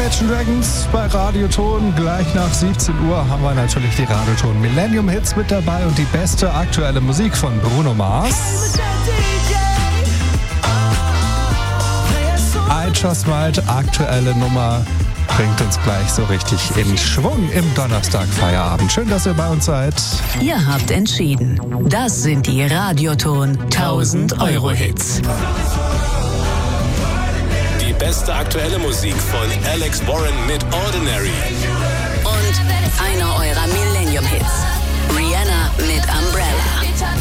Imagine Dragons bei Radioton. Gleich nach 17 Uhr haben wir natürlich die Radioton Millennium Hits mit dabei und die beste aktuelle Musik von Bruno Mars. I Just Might, aktuelle Nummer, bringt uns gleich so richtig in Schwung im Donnerstag-Feierabend. Schön, dass ihr bei uns seid. Ihr habt entschieden. Das sind die Radioton 1000 Euro Hits. Die beste aktuelle Musik von Alex Warren mit Ordinary. Und einer eurer Millennium Hits. Rihanna mit Umbrella.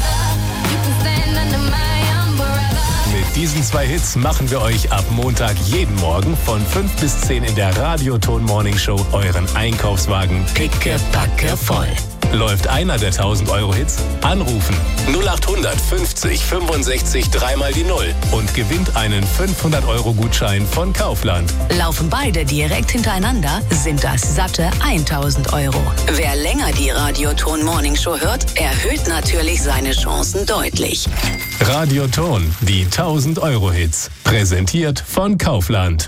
Mit diesen 2 Hits machen wir euch ab Montag jeden Morgen von 5 bis 10 in der Radioton Morning Show euren Einkaufswagen pickepacke voll. Läuft einer der 1000 Euro Hits? Anrufen 0800 50 65 3 die 0 und gewinnt einen 500 Euro Gutschein von Kaufland. Laufen beide direkt hintereinander, sind das satte 1000 Euro. Wer länger die Radioton Morning Show hört, erhöht natürlich seine Chancen deutlich. Radioton, die 1000 Euro Hits. Präsentiert von Kaufland.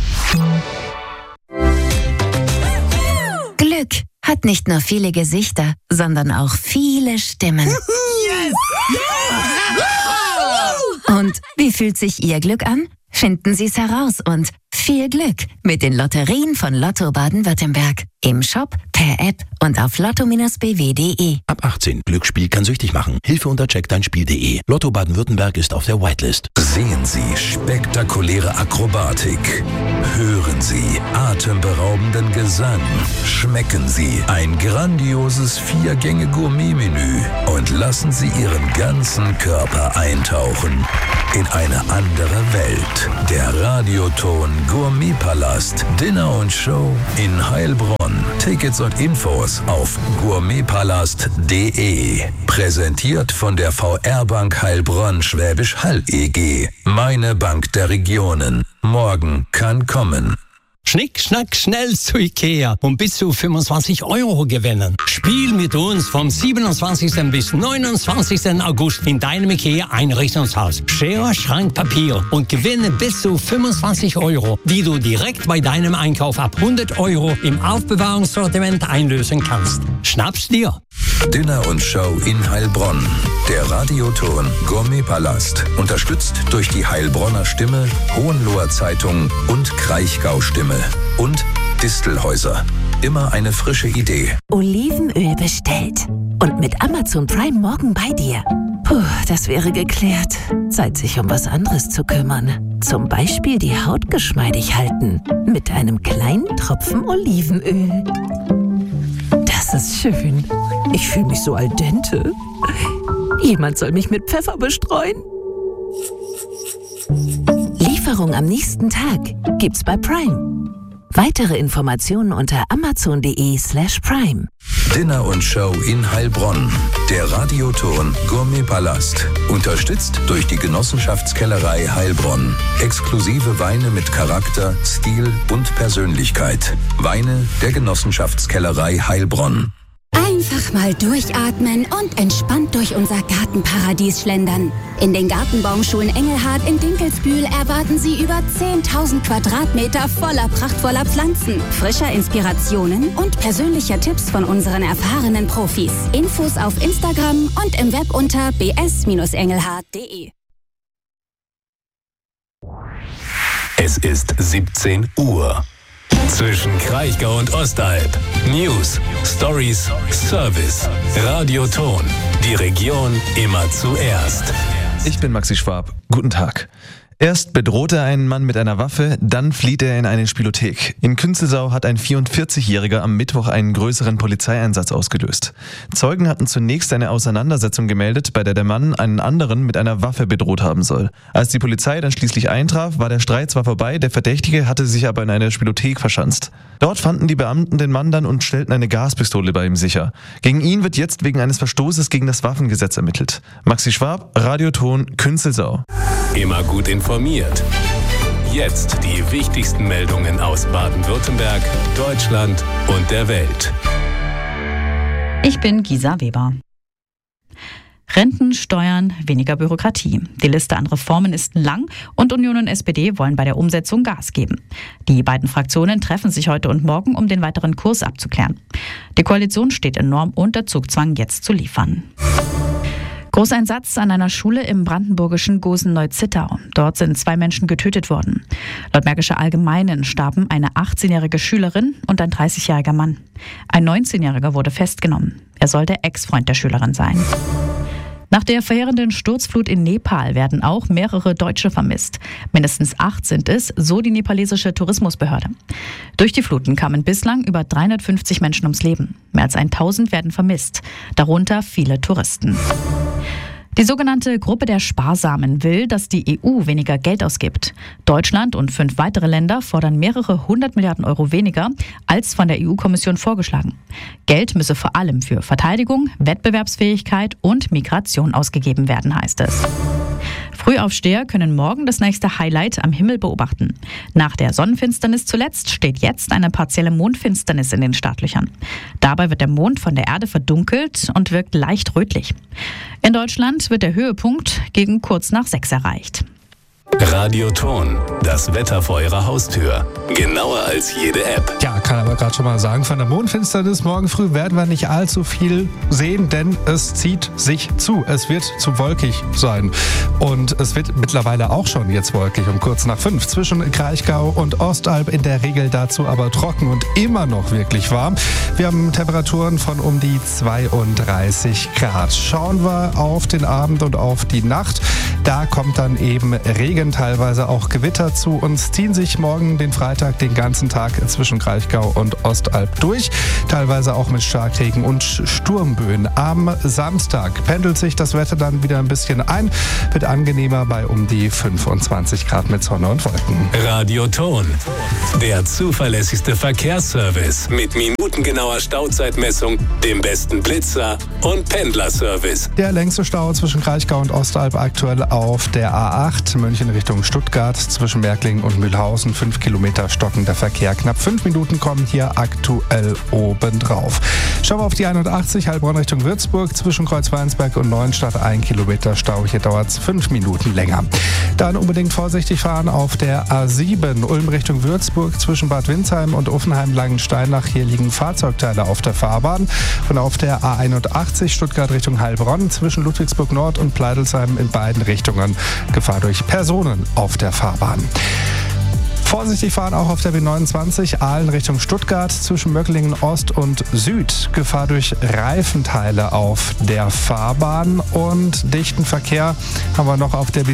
Glück hat nicht nur viele Gesichter, sondern auch viele Stimmen. Yes! Und wie fühlt sich Ihr Glück an? Finden Sie es heraus und viel Glück mit den Lotterien von Lotto Baden-Württemberg. Im Shop, per App und auf lotto-bw.de. Ab 18. Glücksspiel kann süchtig machen. Hilfe unter checkdeinspiel.de. Lotto Baden-Württemberg ist auf der Whitelist. Sehen Sie spektakuläre Akrobatik. Hören Sie atemberaubenden Gesang. Schmecken Sie ein grandioses 4-Gänge-Gourmet-Menü. Und lassen Sie Ihren ganzen Körper eintauchen in eine andere Welt. Der Radioton Gourmetpalast. Dinner und Show in Heilbronn. Tickets und Infos auf gourmetpalast.de. Präsentiert von der VR Bank Heilbronn Schwäbisch Hall EG. Meine Bank der Regionen. Morgen kann kommen. Schnick, schnack, schnell zu Ikea und bis zu 25 Euro gewinnen. Spiel mit uns vom 27. bis 29. August in deinem Ikea-Einrichtungshaus. Schere, Schrank, Papier und gewinne bis zu 25 Euro, die du direkt bei deinem Einkauf ab 100 Euro im Aufbewahrungssortiment einlösen kannst. Schnapp's dir! Dinner und Show in Heilbronn. Der Radioton Gourmetpalast. Unterstützt durch die Heilbronner Stimme, Hohenloher Zeitung und Kraichgau Stimme. Und Distelhäuser. Immer eine frische Idee. Olivenöl bestellt. Und mit Amazon Prime morgen bei dir. Puh, das wäre geklärt. Zeit, sich um was anderes zu kümmern. Zum Beispiel die Haut geschmeidig halten. Mit einem kleinen Tropfen Olivenöl. Das ist schön. Ich fühle mich so al dente. Jemand soll mich mit Pfeffer bestreuen. Lieferung am nächsten Tag gibt's bei Prime. Weitere Informationen unter amazon.de/prime. Dinner und Show in Heilbronn. Der Radioton Gourmetpalast. Unterstützt durch die Genossenschaftskellerei Heilbronn. Exklusive Weine mit Charakter, Stil und Persönlichkeit. Weine der Genossenschaftskellerei Heilbronn. Einfach mal durchatmen und entspannt durch unser Gartenparadies schlendern. In den Gartenbaumschulen Engelhardt in Dinkelsbühl erwarten Sie über 10.000 Quadratmeter voller prachtvoller Pflanzen, frischer Inspirationen und persönlicher Tipps von unseren erfahrenen Profis. Infos auf Instagram und im Web unter bs-engelhardt.de. Es ist 17 Uhr. Zwischen Kraichgau und Ostalb. News, Stories, Service. Radioton. Die Region immer zuerst. Ich bin Maxi Schwab. Guten Tag. Erst bedroht er einen Mann mit einer Waffe, dann flieht er in eine Spielothek. In Künzelsau hat ein 44-Jähriger am Mittwoch einen größeren Polizeieinsatz ausgelöst. Zeugen hatten zunächst eine Auseinandersetzung gemeldet, bei der der Mann einen anderen mit einer Waffe bedroht haben soll. Als die Polizei dann schließlich eintraf, war der Streit zwar vorbei, der Verdächtige hatte sich aber in einer Spielothek verschanzt. Dort fanden die Beamten den Mann dann und stellten eine Gaspistole bei ihm sicher. Gegen ihn wird jetzt wegen eines Verstoßes gegen das Waffengesetz ermittelt. Maxi Schwab, Radioton, Künzelsau. Immer gut informiert. Jetzt die wichtigsten Meldungen aus Baden-Württemberg, Deutschland und der Welt. Ich bin Gisa Weber. Renten, Steuern, weniger Bürokratie. Die Liste an Reformen ist lang und Union und SPD wollen bei der Umsetzung Gas geben. Die beiden Fraktionen treffen sich heute und morgen, um den weiteren Kurs abzuklären. Die Koalition steht enorm unter Zugzwang, jetzt zu liefern. Großeinsatz an einer Schule im brandenburgischen Gosen-Neuzittau. Dort sind 2 Menschen getötet worden. Laut Märkischer Allgemeinen starben eine 18-jährige Schülerin und ein 30-jähriger Mann. Ein 19-jähriger wurde festgenommen. Er soll der Ex-Freund der Schülerin sein. Nach der verheerenden Sturzflut in Nepal werden auch mehrere Deutsche vermisst. Mindestens 8 sind es, so die nepalesische Tourismusbehörde. Durch die Fluten kamen bislang über 350 Menschen ums Leben. Mehr als 1000 werden vermisst, darunter viele Touristen. Die sogenannte Gruppe der Sparsamen will, dass die EU weniger Geld ausgibt. Deutschland und 5 weitere Länder fordern mehrere 100 Milliarden Euro weniger, als von der EU-Kommission vorgeschlagen. Geld müsse vor allem für Verteidigung, Wettbewerbsfähigkeit und Migration ausgegeben werden, heißt es. Frühaufsteher können morgen das nächste Highlight am Himmel beobachten. Nach der Sonnenfinsternis zuletzt steht jetzt eine partielle Mondfinsternis in den Startlöchern. Dabei wird der Mond von der Erde verdunkelt und wirkt leicht rötlich. In Deutschland wird der Höhepunkt gegen kurz nach 6 erreicht. Radioton, das Wetter vor Ihrer Haustür. Genauer als jede App. Ja, kann aber gerade schon mal sagen, von der Mondfinsternis morgen früh werden wir nicht allzu viel sehen, denn es zieht sich zu. Es wird zu wolkig sein. Und es wird mittlerweile auch schon jetzt wolkig um kurz nach 5. Zwischen Kraichgau und Ostalb in der Regel dazu aber trocken und immer noch wirklich warm. Wir haben Temperaturen von um die 32 Grad. Schauen wir auf den Abend und auf die Nacht. Da kommt dann eben Regen, teilweise auch Gewitter zu uns, ziehen sich morgen den Freitag den ganzen Tag zwischen Kraichgau und Ostalb durch, teilweise auch mit Starkregen und Sturmböen. Am Samstag pendelt sich das Wetter dann wieder ein bisschen ein, wird angenehmer bei um die 25 Grad mit Sonne und Wolken. Radioton, der zuverlässigste Verkehrsservice mit minutengenauer Stauzeitmessung, dem besten Blitzer und Pendlerservice. Der längste Stau zwischen Kraichgau und Ostalb aktuell auf der A8 München Richtung Stuttgart zwischen Märklingen und Mühlhausen. 5 Kilometer stockender Verkehr. Knapp 5 Minuten kommen hier aktuell obendrauf. Schauen wir auf die 81 Heilbronn Richtung Würzburg zwischen Kreuzweinsberg und Neuenstadt. 1 Kilometer Stau. Hier dauert es 5 Minuten länger. Dann unbedingt vorsichtig fahren auf der A7 Ulm Richtung Würzburg zwischen Bad Windsheim und Uffenheim-Langensteinach. Hier liegen Fahrzeugteile auf der Fahrbahn. Und auf der A81 Stuttgart Richtung Heilbronn zwischen Ludwigsburg Nord und Pleidelsheim in beiden Richtungen Gefahr durch Personen auf der Fahrbahn. Vorsichtig fahren auch auf der B29 Aalen Richtung Stuttgart zwischen Möcklingen Ost und Süd. Gefahr durch Reifenteile auf der Fahrbahn und dichten Verkehr haben wir noch auf der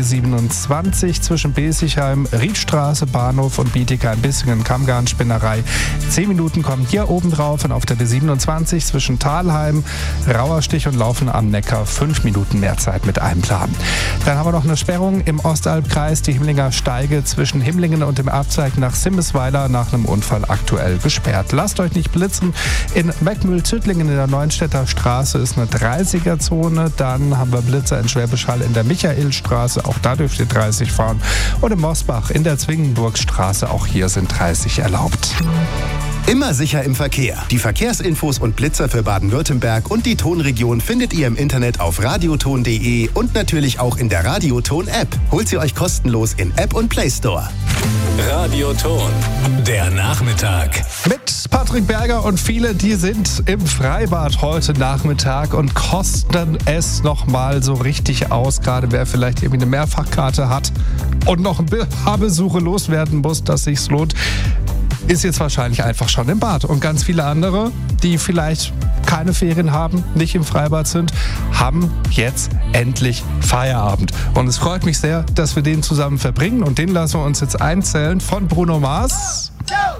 B27 zwischen Besigheim, Riedstraße, Bahnhof und Bietigheim-Bissingen, Kammgarn-Spinnerei. 10 Minuten kommen hier oben drauf und auf der B27 zwischen Thalheim, Rauerstich und Laufen am Neckar 5 Minuten mehr Zeit mit einem Plan. Dann haben wir noch eine Sperrung im Ostalbkreis, die Himmlinger Steige zwischen Himmlingen und dem Abzweig nach Simmesweiler nach einem Unfall aktuell gesperrt. Lasst euch nicht blitzen. In Meckmühl-Züttlingen in der Neuenstädter Straße ist eine 30er-Zone. Dann haben wir Blitzer in Schwäbisch Hall in der Michaelstraße. Auch da dürft ihr 30 fahren. Und in Mosbach in der Zwingenburgstraße. Auch hier sind 30 erlaubt. Immer sicher im Verkehr. Die Verkehrsinfos und Blitzer für Baden-Württemberg und die Tonregion findet ihr im Internet auf radioton.de und natürlich auch in der Radioton-App. Holt sie euch kostenlos in App und Play Store. Radioton, der Nachmittag. Mit Patrick Berger und viele, die sind im Freibad heute Nachmittag und kosten es nochmal so richtig aus. Gerade wer vielleicht irgendwie eine Mehrfachkarte hat und noch ein paar Besuche loswerden muss, dass sich's lohnt, ist jetzt wahrscheinlich einfach schon im Bad. Und ganz viele andere, die vielleicht keine Ferien haben, nicht im Freibad sind, haben jetzt endlich Feierabend. Und es freut mich sehr, dass wir den zusammen verbringen. Und den lassen wir uns jetzt einzählen von Bruno Mars.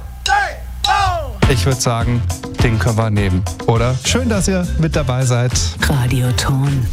Ich würde sagen, den können wir nehmen, oder? Schön, dass ihr mit dabei seid. Radioton.